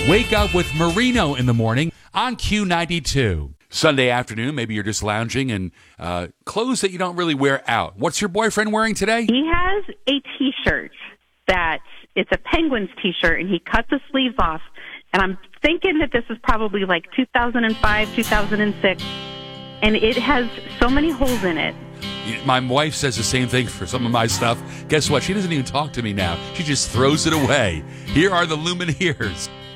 Wake up with Marino in the morning on Q92. Sunday afternoon, maybe you're just lounging in clothes that you don't really wear out. What's your boyfriend wearing today? He has a T-shirt that it's a Penguins T-shirt, and he cut the sleeves off. And I'm thinking that this is probably like 2005, 2006, and it has so many holes in it. My wife says the same thing for some of my stuff. Guess what? She doesn't even talk to me now. She just throws it away. Here are the Lumineers.